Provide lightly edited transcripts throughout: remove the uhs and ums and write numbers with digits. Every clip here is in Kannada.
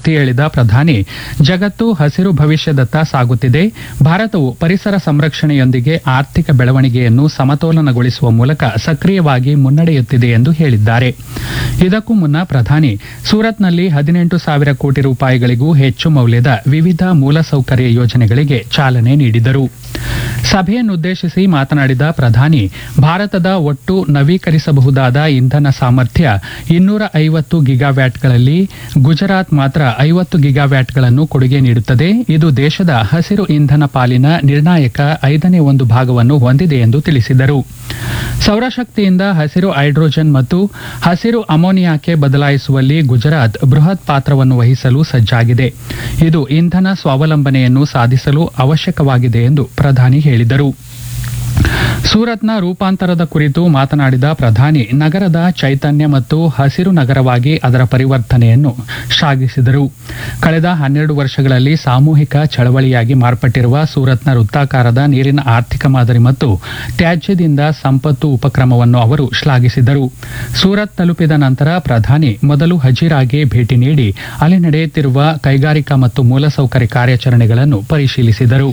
ಒತ್ತಿ ಹೇಳಿದ ಪ್ರಧಾನಿ, ಜಗತ್ತು ಹಸಿರು ಭವಿಷ್ಯದತ್ತ ಸಾಗುತ್ತಿದೆ. ಭಾರತವು ಪರಿಸರ ಸಂರಕ್ಷಣೆಯೊಂದಿಗೆ ಆರ್ಥಿಕ ಬೆಳವಣಿಗೆಯನ್ನು ಸಮತೋಲನಗೊಳಿಸುವ ಮೂಲಕ ಸಕ್ರಿಯವಾಗಿ ಮುನ್ನಡೆಯುತ್ತಿದೆ ಎಂದು ಹೇಳಿದ್ದಾರೆ. ಇದಕ್ಕೂ ಮುನ್ನ ಪ್ರಧಾನಿ ಸೂರತ್ನಲ್ಲಿ 18,000 ಕೋಟಿ ರೂಪಾಯಿಗಳಿಗೂ ಹೆಚ್ಚು ಮೌಲ್ಯದ ವಿವಿಧ ಮೂಲಸೌಕರ್ಯ ಯೋಜನೆಗಳಿಗೆ ಚಾಲನೆ ನೀಡಿದರು. ಸಭೆಯನ್ನುದ್ದೇಶಿಸಿ ಮಾತನಾಡಿದ ಪ್ರಧಾನಿ, ಭಾರತದ ಒಟ್ಟು ನವೀಕರಿಸಬಹುದಾದ ಇಂಧನ ಸಾಮರ್ಥ್ಯ 250 ಗಿಗಾವ್ಯಾಟ್ಗಳಲ್ಲಿ ಗುಜರಾತ್ ಮಾತ್ರ 50 ಗಿಗಾವ್ಯಾಟ್ಗಳನ್ನು ಕೊಡುಗೆ ನೀಡುತ್ತದೆ. ಇದು ದೇಶದ ಹಸಿರು ಇಂಧನ ಪಾಲಿನ ನಿರ್ಣಾಯಕ 5ನೇ ಒಂದು ಭಾಗವನ್ನು ಹೊಂದಿದೆ ಎಂದು ತಿಳಿಸಿದರು. ಸೌರಶಕ್ತಿಯಿಂದ ಹಸಿರು ಹೈಡ್ರೋಜನ್ ಮತ್ತು ಹಸಿರು ಅಮೋನಿಯಾಕ್ಕೆ ಬದಲಾಯಿಸುವಲ್ಲಿ ಗುಜರಾತ್ ಬೃಹತ್ ಪಾತ್ರವನ್ನು ವಹಿಸಲು ಸಜ್ಜಾಗಿದೆ. ಇದು ಇಂಧನ ಸ್ವಾವಲಂಬನೆಯನ್ನು ಸಾಧಿಸಲು ಅವಶ್ಯಕವಾಗಿದೆ ಎಂದು ಪ್ರಧಾನಿ ಹೇಳಿದರು. ಸೂರತ್ನ ರೂಪಾಂತರದ ಕುರಿತು ಮಾತನಾಡಿದ ಪ್ರಧಾನಿ, ನಗರದ ಚೈತನ್ಯ ಮತ್ತು ಹಸಿರು ನಗರವಾಗಿ ಅದರ ಪರಿವರ್ತನೆಯನ್ನು ಶ್ಲಾಘಿಸಿದರು. ಕಳೆದ 12 ವರ್ಷಗಳಲ್ಲಿ ಸಾಮೂಹಿಕ ಚಳವಳಿಯಾಗಿ ಮಾರ್ಪಟ್ಟಿರುವ ಸೂರತ್ನ ವೃತ್ತಾಕಾರದ ನೀರಿನ ಆರ್ಥಿಕ ಮಾದರಿ ಮತ್ತು ತ್ಯಾಜ್ಯದಿಂದ ಸಂಪತ್ತು ಉಪಕ್ರಮವನ್ನು ಅವರು ಶ್ಲಾಘಿಸಿದರು. ಸೂರತ್ ತಲುಪಿದ ನಂತರ ಪ್ರಧಾನಿ ಮೊದಲು ಹಜೀರಾಗೆ ಭೇಟಿ ನೀಡಿ ಅಲ್ಲಿ ನಡೆಯುತ್ತಿರುವ ಕೈಗಾರಿಕಾ ಮತ್ತು ಮೂಲಸೌಕರ್ಯ ಕಾರ್ಯಾಚರಣೆಗಳನ್ನು ಪರಿಶೀಲಿಸಿದರು.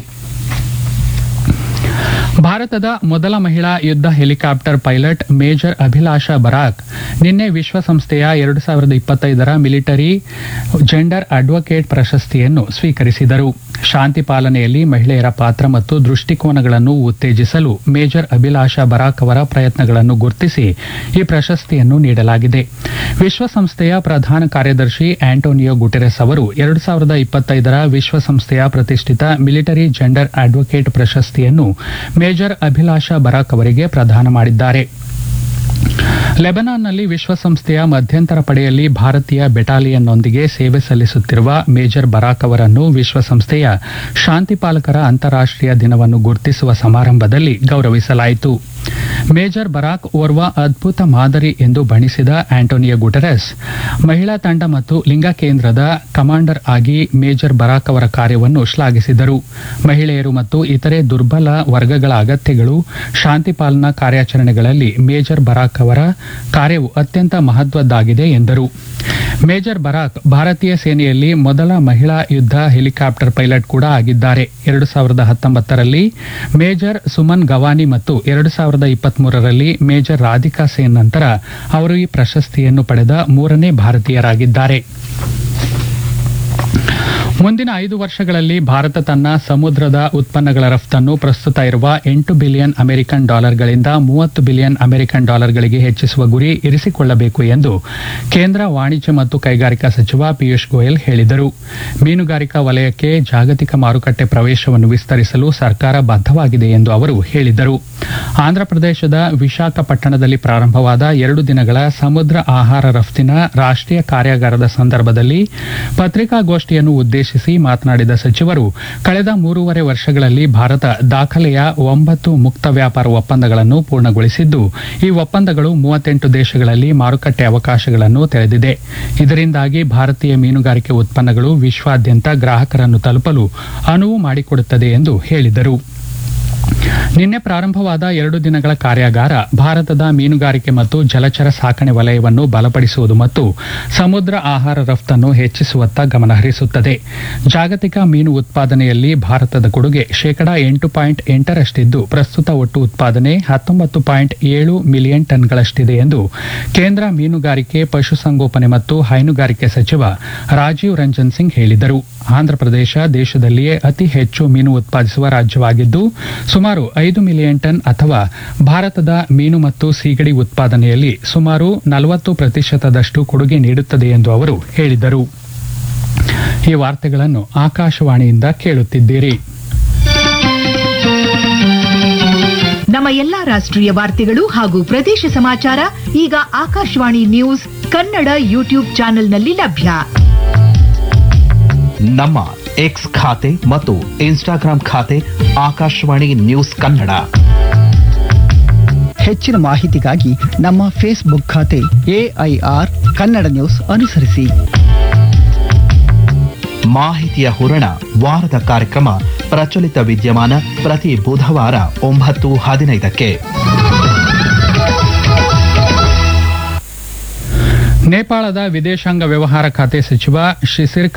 ಭಾರತದ ಮೊದಲ ಮಹಿಳಾ ಯುದ್ಧ ಹೆಲಿಕಾಪ್ಟರ್ ಪೈಲಟ್ ಮೇಜರ್ ಅಭಿಲಾಷಾ ಬರಾಕ್ ನಿನ್ನೆ ವಿಶ್ವಸಂಸ್ಥೆಯ 2025ರ ಮಿಲಿಟರಿ ಜೆಂಡರ್ ಅಡ್ವೊಕೇಟ್ ಪ್ರಶಸ್ತಿಯನ್ನು ಸ್ವೀಕರಿಸಿದರು. ಶಾಂತಿ ಪಾಲನೆಯಲ್ಲಿ ಮಹಿಳೆಯರ ಪಾತ್ರ ಮತ್ತು ದೃಷ್ಟಿಕೋನಗಳನ್ನು ಉತ್ತೇಜಿಸಲು ಮೇಜರ್ ಅಭಿಲಾಷಾ ಬರಾಕ್ ಅವರ ಪ್ರಯತ್ನಗಳನ್ನು ಗುರುತಿಸಿ ಈ ಪ್ರಶಸ್ತಿಯನ್ನು ನೀಡಲಾಗಿದೆ. ವಿಶ್ವಸಂಸ್ಥೆಯ ಪ್ರಧಾನ ಕಾರ್ಯದರ್ಶಿ ಆಂಟೋನಿಯೋ ಗುಟೆರೆಸ್ ಅವರು 2025ರ ವಿಶ್ವಸಂಸ್ಥೆಯ ಪ್ರತಿಷ್ಠಿತ ಮಿಲಿಟರಿ ಜೆಂಡರ್ ಅಡ್ವೊಕೇಟ್ ಪ್ರಶಸ್ತಿಯನ್ನು ಮೇಜರ್ ಅಭಿಲಾಷಾ ಬರಾಕ್ ಅವರಿಗೆ ಪ್ರದಾನ ಮಾಡಿದ್ದಾರೆ. ಲೆಬನಾನ್ನಲ್ಲಿ ವಿಶ್ವಸಂಸ್ಥೆಯ ಮಧ್ಯಂತರ ಪಡೆಯಲ್ಲಿ ಭಾರತೀಯ ಬೆಟಾಲಿಯನ್ನೊಂದಿಗೆ ಸೇವೆ ಸಲ್ಲಿಸುತ್ತಿರುವ ಮೇಜರ್ ಬರಾಕ್ ಅವರನ್ನು ವಿಶ್ವಸಂಸ್ಥೆಯ ಶಾಂತಿಪಾಲಕರ ಅಂತಾರಾಷ್ಟೀಯ ದಿನವನ್ನು ಗುರುತಿಸುವ ಸಮಾರಂಭದಲ್ಲಿ ಗೌರವಿಸಲಾಯಿತು. ಮೇಜರ್ ಬರಾಕ್ ಓರ್ವ ಅದ್ಭುತ ಮಾದರಿ ಎಂದು ಬಣ್ಣಿಸಿದ ಆಂಟೋನಿಯೋ ಗುಟೆರೆಸ್, ಮಹಿಳಾ ತಂಡ ಮತ್ತು ಲಿಂಗ ಕೇಂದ್ರದ ಕಮಾಂಡರ್ ಆಗಿ ಮೇಜರ್ ಬರಾಕ್ ಅವರ ಕಾರ್ಯವನ್ನು ಶ್ಲಾಘಿಸಿದರು. ಮಹಿಳೆಯರು ಮತ್ತು ಇತರೆ ದುರ್ಬಲ ವರ್ಗಗಳ ಅಗತ್ಯಗಳು ಶಾಂತಿ ಪಾಲನಾ ಕಾರ್ಯಾಚರಣೆಗಳಲ್ಲಿ ಮೇಜರ್ ಬರಾಕ್ ಅವರ ಕಾರ್ಯವು ಅತ್ಯಂತ ಮಹತ್ವದ್ದಾಗಿದೆ ಎಂದರು. ಮೇಜರ್ ಬರಾಕ್ ಭಾರತೀಯ ಸೇನೆಯಲ್ಲಿ ಮೊದಲ ಮಹಿಳಾ ಯುದ್ಧ ಹೆಲಿಕಾಪ್ಟರ್ ಪೈಲಟ್ ಕೂಡ ಆಗಿದ್ದಾರೆ. 2019ರಲ್ಲಿ ಮೇಜರ್ ಸುಮನ್ ಗವಾನಿ ಮತ್ತು 2023ರಲ್ಲಿ ಮೇಜರ್ ರಾಧಿಕಾ ಸೇನ್ ನಂತರ ಅವರು ಈ ಪ್ರಶಸ್ತಿಯನ್ನು ಪಡೆದ 3ನೇ ಭಾರತೀಯರಾಗಿದ್ದಾರೆ. ಮುಂದಿನ 5 ವರ್ಷಗಳಲ್ಲಿ ಭಾರತ ತನ್ನ ಸಮುದ್ರದ ಉತ್ಪನ್ನಗಳ ರಫ್ತನ್ನು ಪ್ರಸ್ತುತ ಇರುವ $8 ಬಿಲಿಯನ್ ಗಳಿಂದ $30 ಬಿಲಿಯನ್ ಗಳಿಗೆ ಹೆಚ್ಚಿಸುವ ಗುರಿ ಇರಿಸಿಕೊಳ್ಳಬೇಕು ಎಂದು ಕೇಂದ್ರ ವಾಣಿಜ್ಯ ಮತ್ತು ಕೈಗಾರಿಕಾ ಸಚಿವ ಪಿಯೂಷ್ ಗೋಯಲ್ ಹೇಳಿದರು. ಮೀನುಗಾರಿಕಾ ವಲಯಕ್ಕೆ ಜಾಗತಿಕ ಮಾರುಕಟ್ಟೆ ಪ್ರವೇಶವನ್ನು ವಿಸ್ತರಿಸಲು ಸರ್ಕಾರ ಬದ್ಧವಾಗಿದೆ ಎಂದು ಅವರು ಹೇಳಿದರು. ಆಂಧ್ರಪ್ರದೇಶದ ವಿಶಾಖಪಟ್ಟಣದಲ್ಲಿ ಪ್ರಾರಂಭವಾದ 2 ದಿನಗಳ ಸಮುದ್ರ ಆಹಾರ ರಫ್ತಿನ ರಾಷ್ಟ್ರೀಯ ಕಾರ್ಯಾಗಾರದ ಸಂದರ್ಭದಲ್ಲಿ ಪತ್ರಿಕಾಗೋಷ್ಠಿಯನ್ನು ಉದ್ದೇಶಿಸಿ ಮಾತನಾಡಿದ ಸಚಿವರು, ಕಳೆದ 3.5 ವರ್ಷಗಳಲ್ಲಿ ಭಾರತ ದಾಖಲೆಯ 9 ಮುಕ್ತ ವ್ಯಾಪಾರ ಒಪ್ಪಂದಗಳನ್ನು ಪೂರ್ಣಗೊಳಿಸಿದ್ದು, ಈ ಒಪ್ಪಂದಗಳು 38 ದೇಶಗಳಲ್ಲಿ ಮಾರುಕಟ್ಟೆ ಅವಕಾಶಗಳನ್ನು ತೆರೆದಿದೆ. ಇದರಿಂದಾಗಿ ಭಾರತೀಯ ಮೀನುಗಾರಿಕೆ ಉತ್ಪನ್ನಗಳು ವಿಶ್ವಾದ್ಯಂತ ಗ್ರಾಹಕರನ್ನು ತಲುಪಲು ಅನುವು ಮಾಡಿಕೊಡುತ್ತದೆ ಎಂದು ಹೇಳಿದರು. ನಿನ್ನೆ ಪ್ರಾರಂಭವಾದ 2 ದಿನಗಳ ಕಾರ್ಯಾಗಾರ ಭಾರತದ ಮೀನುಗಾರಿಕೆ ಮತ್ತು ಜಲಚರ ಸಾಕಣೆ ವಲಯವನ್ನು ಬಲಪಡಿಸುವುದು ಮತ್ತು ಸಮುದ್ರ ಆಹಾರ ರಫ್ತನ್ನು ಹೆಚ್ಚಿಸುವತ್ತ ಗಮನ ಹರಿಸುತ್ತದೆ. ಜಾಗತಿಕ ಮೀನು ಉತ್ಪಾದನೆಯಲ್ಲಿ ಭಾರತದ ಕೊಡುಗೆ 8.8% ಪ್ರಸ್ತುತ ಒಟ್ಟು ಉತ್ಪಾದನೆ 19.7 ಮಿಲಿಯನ್ ಟನ್ಗಳಷ್ಟಿದೆ ಎಂದು ಕೇಂದ್ರ ಮೀನುಗಾರಿಕೆ, ಪಶುಸಂಗೋಪನೆ ಮತ್ತು ಹೈನುಗಾರಿಕೆ ಸಚಿವ ರಾಜೀವ್ ರಂಜನ್ ಸಿಂಗ್ ಹೇಳಿದರು. ಆಂಧ್ರಪ್ರದೇಶ ದೇಶದಲ್ಲಿಯೇ ಅತಿ ಹೆಚ್ಚು ಮೀನು ಉತ್ಪಾದಿಸುವ ರಾಜ್ಯವಾಗಿದ್ದು, ಸುಮಾರು 5 ಮಿಲಿಯನ್ ಟನ್ ಅಥವಾ ಭಾರತದ ಮೀನು ಮತ್ತು ಸೀಗಡಿ ಉತ್ಪಾದನೆಯಲ್ಲಿ ಸುಮಾರು 40% ಕೊಡುಗೆ ನೀಡುತ್ತದೆ ಎಂದು ಅವರು ಹೇಳಿದರು. ಈ ವಾರ್ತೆಗಳನ್ನು ಆಕಾಶವಾಣಿಯಿಂದ ಕೇಳುತ್ತಿದ್ದೀರಿ. ನಮ್ಮ ಎಲ್ಲಾ ರಾಷ್ಟ್ರೀಯ ವಾರ್ತೆಗಳು ಹಾಗೂ ಪ್ರದೇಶ ಸಮಾಚಾರ ಈಗ ಆಕಾಶವಾಣಿ ನ್ಯೂಸ್ ಕನ್ನಡ ಯೂಟ್ಯೂಬ್ ಚಾನೆಲ್ನಲ್ಲಿ ಲಭ್ಯ. ನಮ್ಮ ಎಕ್ಸ್ ಖಾತೆ ಮತ್ತು ಇನ್ಸ್ಟಾಗ್ರಾಂ ಖಾತೆ ಆಕಾಶವಾಣಿ ನ್ಯೂಸ್ ಕನ್ನಡ. ಹೆಚ್ಚಿನ ಮಾಹಿತಿಗಾಗಿ ನಮ್ಮ ಫೇಸ್ಬುಕ್ ಖಾತೆ AIR ಕನ್ನಡ ನ್ಯೂಸ್ ಅನುಸರಿಸಿ. ಮಾಹಿತಿಯ ಹೂರಣ ವಾರದ ಕಾರ್ಯಕ್ರಮ ಪ್ರಚಲಿತ ವಿದ್ಯಮಾನ ಪ್ರತಿ ಬುಧವಾರ 9:15ಕ್ಕೆ. ನೇಪಾಳದ ವಿದೇಶಾಂಗ ವ್ಯವಹಾರ ಖಾತೆ ಸಚಿವ ಶಿಶಿರ್